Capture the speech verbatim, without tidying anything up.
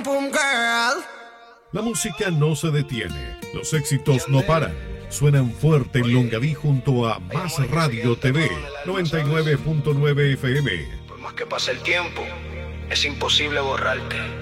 pum girl. La música no se detiene, los éxitos no paran. Suenan fuerte en Longaví junto a Más Radio T V, noventa y nueve punto nueve F M. Por más que pase el tiempo, es imposible borrarte.